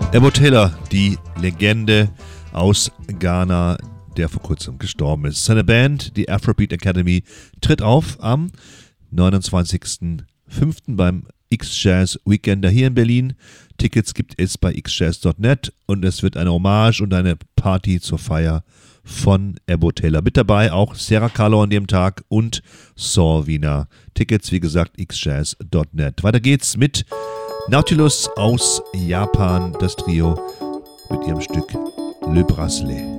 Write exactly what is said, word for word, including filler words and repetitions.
Ebo Taylor, die Legende aus Ghana, der vor kurzem gestorben ist. Seine Band, die Afrobeat Academy, tritt auf am neunundzwanzigsten fünften beim X-Jazz Weekender hier in Berlin. Tickets gibt es bei x jazz punkt net und es wird eine Hommage und eine Party zur Feier von Ebo Taylor. Mit dabei auch Sarah Kahlo an dem Tag und Saul Wiener. Tickets, wie gesagt, x jazz punkt net. Weiter geht's mit Nautilus aus Japan, das Trio mit ihrem Stück Le Bracelet.